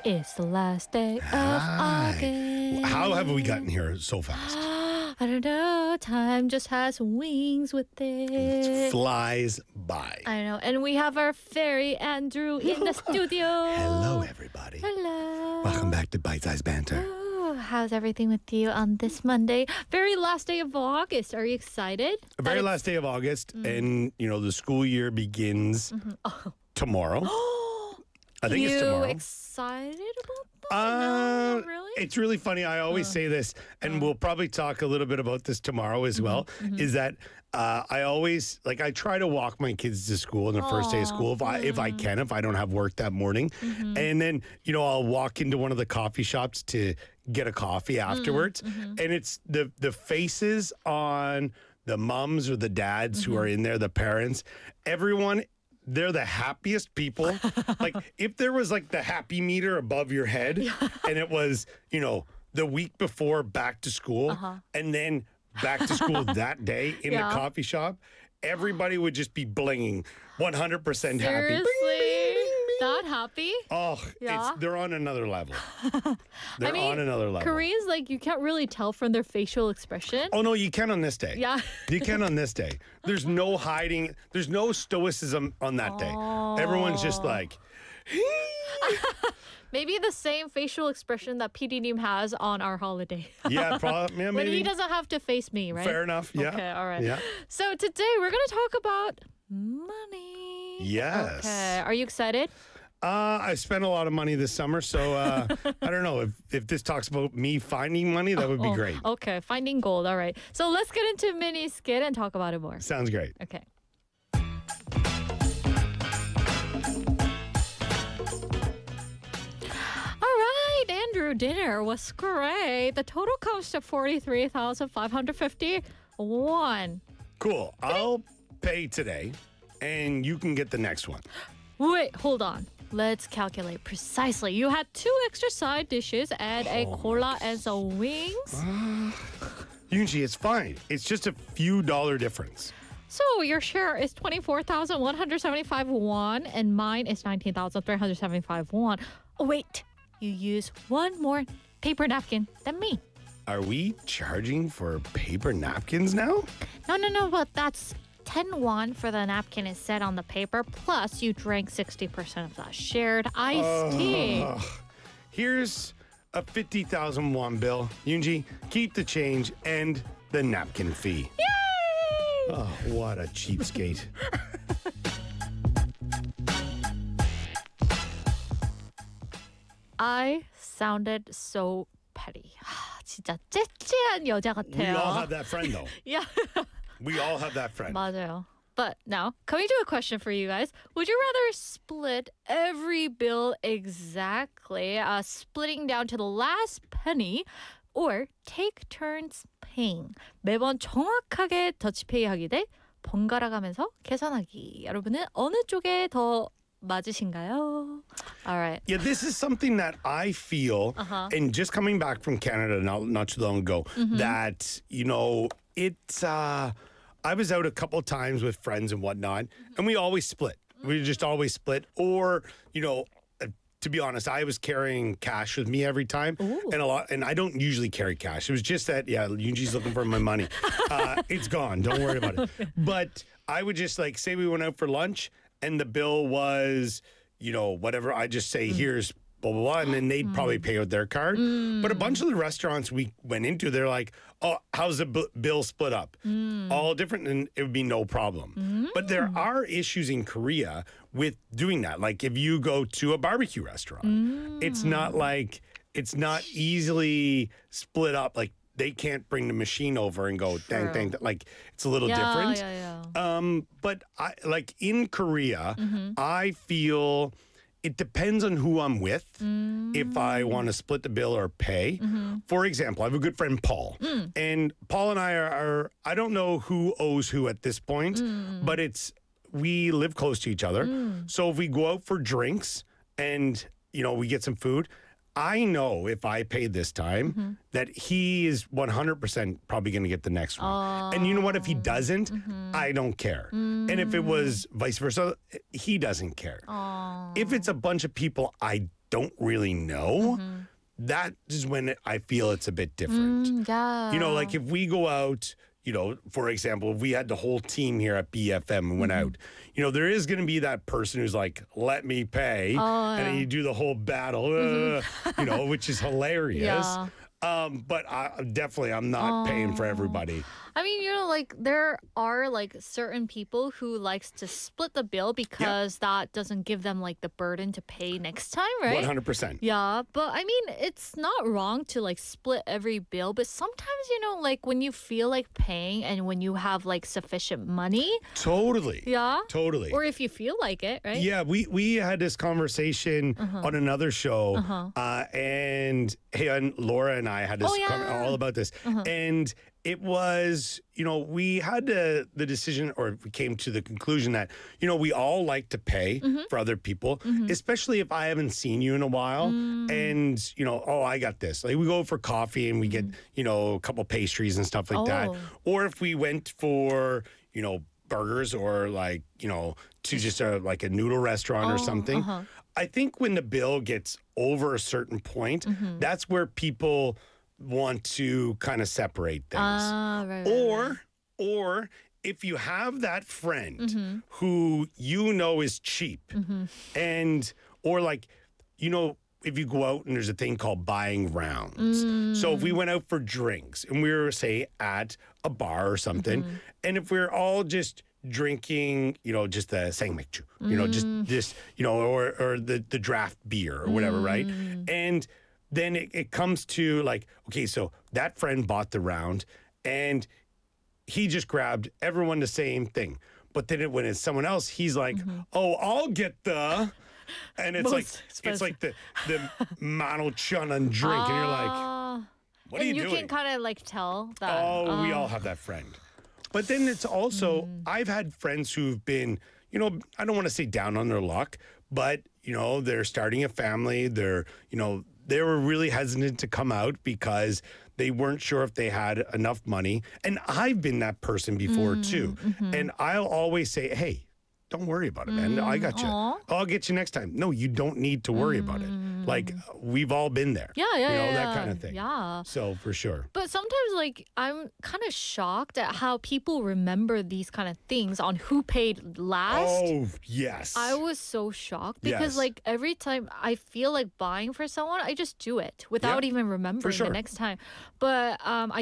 It's the last day of Hi. August. How have we gotten here so fast? I don't know. Time just has wings with it. It flies by. I know. And we have our fairy Andrew in the studio. Hello, everybody. Hello. Welcome back to Bite Size Banter. Oh, how's everything with you on this Monday? Very last day of August. Are you excited? Very last day of August, and the school year begins tomorrow. I think it's tomorrow. You excited about that? No, not really? It's really funny. I always say this, and we'll probably talk a little bit about this tomorrow as well, is that I always, I try to walk my kids to school on the first day of school if I can, if I don't have work that morning. And then, I'll walk into one of the coffee shops to get a coffee afterwards. And it's the faces on the moms or the dads who are in there, the parents, everyone. They're the happiest people. If there was the happy meter above your head and it was, the week before back to school and then back to school that day in the coffee shop, everybody would just be blinging 100% happy. Seriously? That happy? Oh, they're on another level. They're on another level. Koreans, you can't really tell from their facial expression. Oh, no, you can on this day. Yeah. You can on this day. There's no hiding. There's no stoicism on that day. Everyone's just like... Maybe the same facial expression that PD Neem has on our holiday. Yeah, probably. Yeah, when maybe. he doesn't have to face me, right? Fair enough. Yeah. Okay, all right. Yeah. So today we're going to talk about money. Yes. Okay. Are you excited? I spent a lot of money this summer, so I don't know. If this talks about me finding money, that would be great. Okay, finding gold. All right. So let's get into mini skit and talk about it more. Sounds great. Okay. All right, Andrew, dinner was great. The total comes to 43,551. Cool. I'll pay today, and you can get the next one. Wait, hold on. Let's calculate precisely. You had 2 extra side dishes and a cola and some wings. Usually it's fine. It's just a few dollar difference. So your share is 24,175 won and mine is 19,375 won. Oh, wait. You use one more paper napkin than me. Are we charging for paper napkins now? No, but that's 10 won for the napkin is set on the paper, plus you drank 60% of that shared iced tea. Here's a 50,000 won bill. Yoonji, keep the change and the napkin fee. Yay! Oh, what a cheapskate. I sounded so petty. 진짜 째째한 여자 We 같아요. all have that friend, though. Yeah. We all have that friend. 맞아요. But now, coming to a question for you guys. Would you rather split every bill exactly, splitting down to the last penny, or take turns paying? 매번 정확하게 더치페이하기 대 번갈아 가면서 계산하기. 여러분은 어느 쪽에 더 맞으신가요? All right. Yeah, this is something that I feel, and just coming back from Canada not too long ago, that, it's... I was out a couple of times with friends and whatnot, and we always split. We just always split. Or, to be honest, I was carrying cash with me every time, and I don't usually carry cash. It was just that, Yoonji's looking for my money. It's gone. Don't worry about it. But I would just say we went out for lunch, and the bill was, whatever. I just say, here's blah, blah, blah, and then they'd probably pay with their card. But a bunch of the restaurants we went into, they're like, oh, how's the bill split up? All different, and it would be no problem. But there are issues in Korea with doing that. Like if you go to a barbecue restaurant, it's not easily split up. Like they can't bring the machine over and go, dang, dang. It's a little different. But in Korea, I feel... It depends on who I'm with if I want to split the bill or pay. For example, I have a good friend, Paul. And Paul and I are I don't know who owes who at this point, but we live close to each other. So if we go out for drinks and, we get some food, I know if I pay this time that he is 100% probably going to get the next one. And you know what? If he doesn't, I don't care. And if it was vice versa, he doesn't care. If it's a bunch of people I don't really know, that is when I feel it's a bit different. Yeah. You know, like if we go out, you know, for example, if we had the whole team here at BFM and went out, you know, there is going to be that person who's like, let me pay. And then you do the whole battle, you know, which is hilarious. Yeah. But I'm not paying for everybody. I mean, you know, like there are like certain people who likes to split the bill because that doesn't give them like the burden to pay next time, right? 100%. Yeah, but I mean, it's not wrong to like split every bill, but sometimes, you know, like when you feel like paying and when you have like sufficient money. Totally. Yeah. Totally. Or if you feel like it, right? Yeah, we had this conversation on another show, and Laura and I had this all about this, and it was, you know, we had the decision, or we came to the conclusion that, you know, we all like to pay for other people, especially if I haven't seen you in a while, and, you know, oh, I got this. Like we go for coffee and we get, you know, a couple pastries and stuff like that, or if we went for, you know, burgers or like, you know, to just like a noodle restaurant or something. I think when the bill gets over a certain point, that's where people want to kind of separate things. Or if you have that friend who you know is cheap and, or like, you know, if you go out and there's a thing called buying rounds. So if we went out for drinks and we were, say, at a bar or something, and if we're all just drinking, you know, just the sangmekju, you know, just you know, or the draft beer or whatever, right? And then it comes to like, okay, so that friend bought the round and he just grabbed everyone the same thing. But then when it's someone else, he's like, oh, I'll get the... And it's like the Mano Chun and drink. And you're like, what are you doing? And you can kind of like tell that. Oh, we all have that friend. But then it's also, I've had friends who've been, you know, I don't want to say down on their luck, but, you know, they're starting a family. They're, you know, they were really hesitant to come out because they weren't sure if they had enough money. And I've been that person before too. And I'll always say, hey, don't worry about it, man. I got you. I'll get you next time. No, you don't need to worry about it. Like, we've all been there. Yeah, you know, that kind of thing. Yeah. So, for sure. But sometimes, like, I'm kind of shocked at how people remember these kind of things on who paid last. Oh, yes. I was so shocked because, like, every time I feel like buying for someone, I just do it without even remembering the next time. But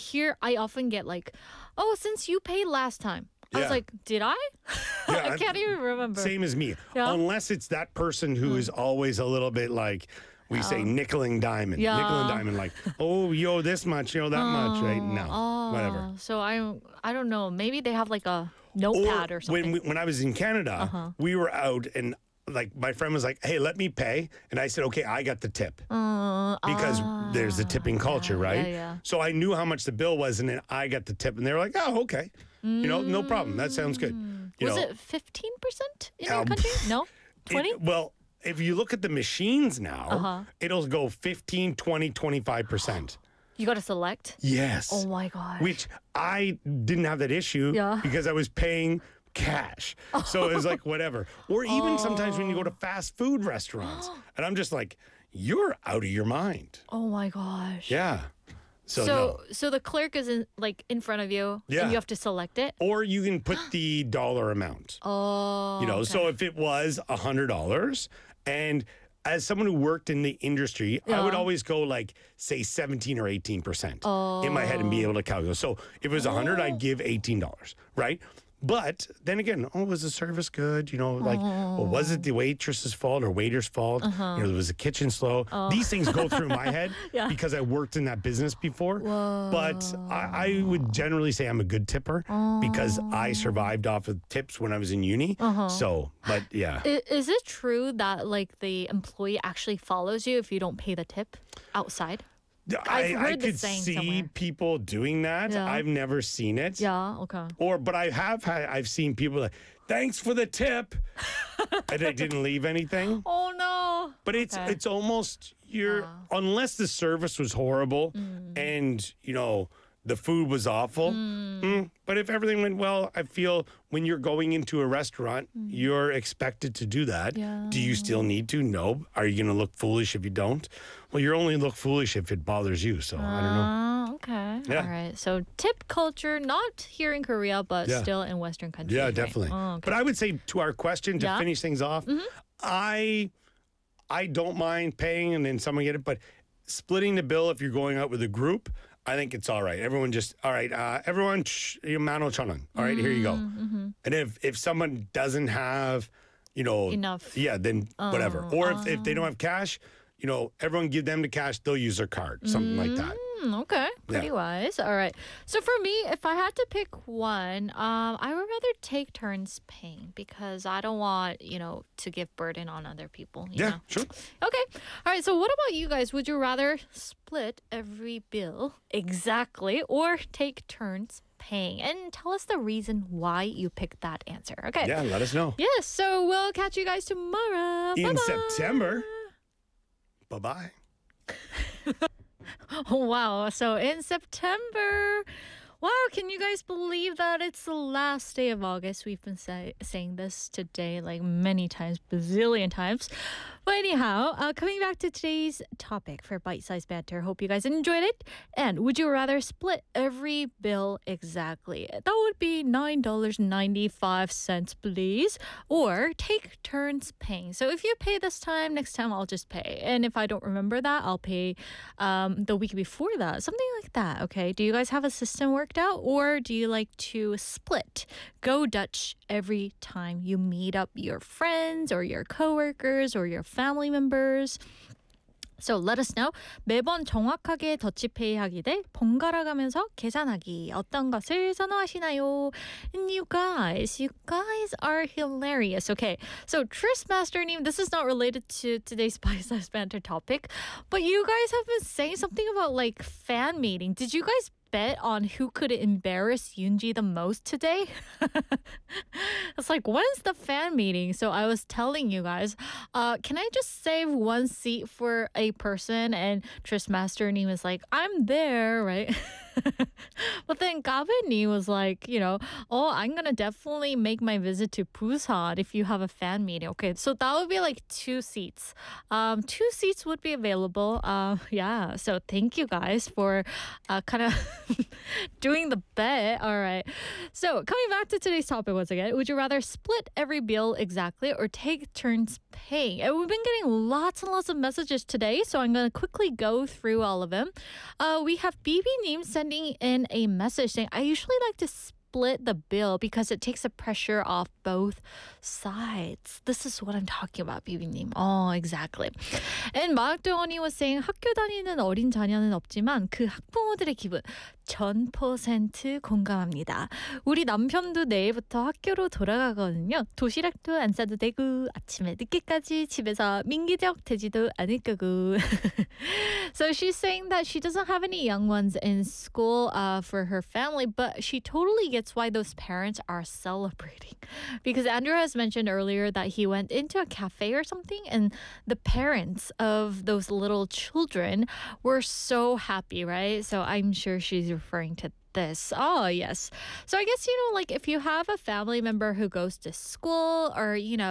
I often get like, oh, since you paid last time. I was like, did I? Yeah, I can't even remember. Same as me. Yeah. Unless it's that person who is always a little bit like, we say nickel and diamond. Yeah. Nickel and diamond, like, oh, you owe this much, you owe that much, right? No, whatever. So I don't know. Maybe they have like a notepad or something. When I was in Canada, we were out and like my friend was like, hey, let me pay. And I said, okay, I got the tip. Because there's the tipping culture, right? Yeah. So I knew how much the bill was and then I got the tip. And they were like, oh, okay. You know, no problem. That sounds good. You Was know, it 15% in your country? No? 20? Well, if you look at the machines now, it'll go 15, 20, 25%. You got to select? Yes. Oh my gosh. Which I didn't have that issue because I was paying cash. So it was like, whatever. Or even sometimes when you go to fast food restaurants and I'm just like, you're out of your mind. Oh my gosh. Yeah. So the clerk is in front of you and you have to select it? Or you can put the dollar amount. Oh. You know, so if it was $100 and as someone who worked in the industry, I would always go like, say 17 or 18% in my head and be able to calculate. So if it was 100, I'd give $18, right? But then again, was the service good? You know, like, well, was it the waitress's fault or waiter's fault? You know, was the kitchen slow? These things go through my head because I worked in that business before. But I would generally say I'm a good tipper because I survived off of tips when I was in uni. So, but yeah. Is it true that like the employee actually follows you if you don't pay the tip outside? I could see people doing that. I've never seen it. Yeah, okay. But I've seen people like, thanks for the tip. And they didn't leave anything. Oh no. But it's almost unless the service was horrible and, you know, the food was awful. But if everything went well, I feel when you're going into a restaurant, you're expected to do that. Yeah. Do you still need to? No. Are you going to look foolish if you don't? Well, you only look foolish if it bothers you. So I don't know. Okay. Yeah. All right. So tip culture, not here in Korea, but Yeah. still in Western countries. Yeah, right? definitely. Oh, okay. But I would say to our question, to Yeah. finish things off, I don't mind paying and then someone get it, but splitting the bill if you're going out with a group, I think it's all right. Everyone just, all right, everyone, mano chanan. All right, here you go. And if someone doesn't have, Enough. yeah, then whatever. Or if they don't have cash, everyone give them the cash, they'll use their card, something like that. Okay, pretty Yeah. wise. All right. So for me, if I had to pick one, I would rather take turns paying because I don't want, to give burden on other people. You Yeah, know? sure. Okay. All right. So what about you guys? Would you rather split every bill exactly or take turns paying? And tell us the reason why you picked that answer. Okay. Yeah, let us know. Yes. So we'll catch you guys tomorrow. In Bye-bye. September. Bye-bye. Wow. So in September. Wow, can you guys believe that it's the last day of August? We've been saying this today like many times, bazillion times. But anyhow, coming back to today's topic for bite-sized banter. Hope you guys enjoyed it. And would you rather split every bill exactly? That would be $9.95, please. Or take turns paying. So if you pay this time, next time I'll just pay. And if I don't remember that, I'll pay the week before that. Something like that, okay? Do you guys have a system worked out? Or do you like to split? Go Dutch every time you meet up your friends or your coworkers or your family members. So let us know. 매번 정확하게 더치페이 하기 대 번갈아 가면서 계산하기. 어떤 것을 선호하시나요? And you guys are hilarious. Okay, so Tris Master Name, this is not related to today's Bite-Sized Banter topic, but you guys have been saying something about like fan meeting. Did you guys bet on who could embarrass Yoonji the most today? It's like, when's the fan meeting? So I was telling you guys, can I just save one seat for a person? And Tris Master Name was like, I'm there, right? But then Gavin was like, I'm gonna definitely make my visit to Busan if you have a fan meeting. Okay, so that would be like 2 seats. 2 seats would be available. Yeah, so thank you guys for kind of doing the bet. All right. So coming back to today's topic once again, would you rather split every bill exactly or take turns paying? And we've been getting lots and lots of messages today, so I'm going to quickly go through all of them. We have BB Neem sending in a message saying, I usually like to split the bill because it takes the pressure off both sides. This is what I'm talking about, 비비님. Oh, exactly. And 마학도원이 was saying, 학교 다니는 어린 자녀는 없지만 그 학부모들의 기분 1000% 공감합니다. 우리 남편도 내일부터 학교로 돌아가거든요. 도시락도 안 싸도 되고 아침에 늦게까지 집에서 민기적 되지도 않을 거고. So she's saying that she doesn't have any young ones in school for her family, but she totally gets why those parents are celebrating. Because Andrew has mentioned earlier that he went into a cafe or something and the parents of those little children were so happy, right? So I'm sure she's referring to this. Oh, yes. So I guess, like if you have a family member who goes to school or,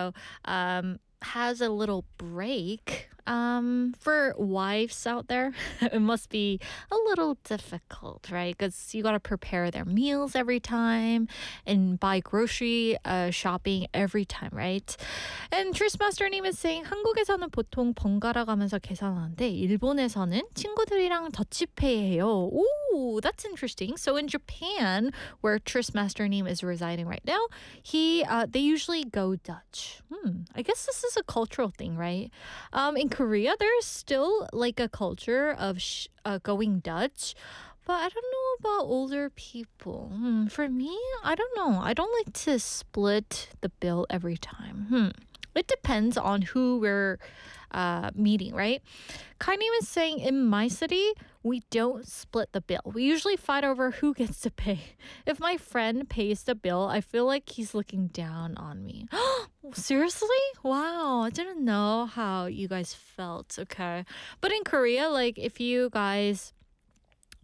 has a little break, for wives out there, it must be a little difficult, right? Because you got to prepare their meals every time and buy grocery shopping every time, right? And Tris Master님 is saying 한국에서는 보통 번갈아 가면서 계산하는데 일본에서는 친구들이랑 더치페이 해요. Ooh, that's interesting. So in Japan, where Tris Master님 is residing right now, they usually go Dutch. I guess this is a cultural thing, right? In Korea, there's still like a culture of going Dutch, but I don't know about older people. For me, I don't know. I don't like to split the bill every time. It depends on who we're meeting, right? Kaini was saying in my city, we don't split the bill. We usually fight over who gets to pay. If my friend pays the bill, I feel like he's looking down on me. Seriously? Wow, I didn't know how you guys felt. Okay. But in Korea, like if you guys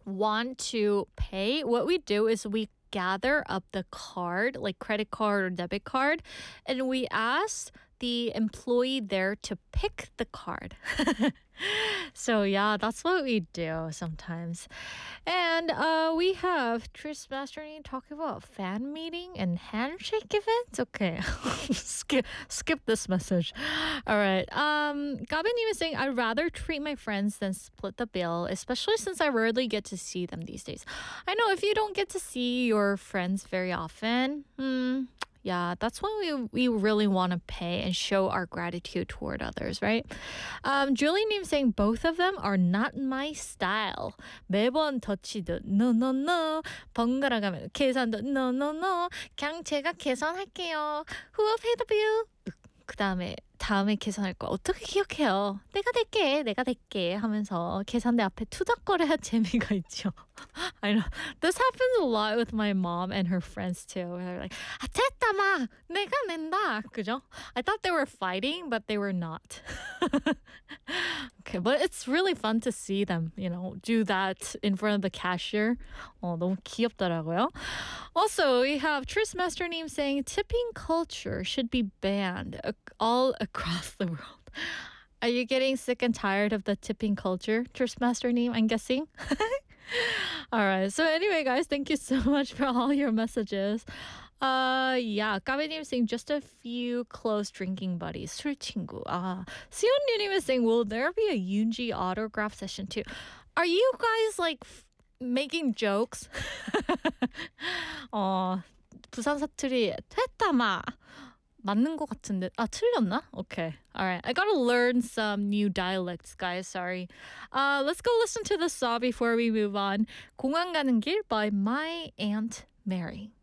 want to pay, what we do is we gather up the card, like credit card or debit card, and we ask the employee there to pick the card. So yeah, that's what we do sometimes. And we have Tris Mastering talking about fan meeting and handshake events. Okay, skip this message. All right. Gabin is saying I'd rather treat my friends than split the bill, especially since I rarely get to see them these days. I know if you don't get to see your friends very often, yeah, that's when we really want to pay and show our gratitude toward others, right? Julie님 saying both of them are not my style. 매번 터치도 no no no. 번갈아 가면 계산도 no no no. 그냥 제가 계산할게요. Who will pay the bill? 그 다음에 계산할 거 어떻게 기억해요? 내가 낼게 하면서 계산대 앞에 투닥거려야 재미가 있죠. I know. This happens a lot with my mom and her friends too. They're like, 됐다 마, 내가 낸다. 그죠? I thought they were fighting, but they were not. Okay, but it's really fun to see them, do that in front of the cashier. 너무 귀엽더라고요. Also, we have Tris Master님 saying tipping culture should be banned all across the world. Are you getting sick and tired of the tipping culture, Tris Master님, I'm guessing? All right. So anyway, guys, thank you so much for all your messages. Yeah, 까베님 saying just a few close drinking buddies. 술 친구. 시온유님 is saying, will there be a Yoonji autograph session too? Are you guys like making jokes? 부산 사투리 됐다마. 맞는 것 같은데. 틀렸나? Okay. All right. I gotta learn some new dialects, guys. Sorry. Let's go listen to the song before we move on. 공항 가는 길 by My Aunt Mary.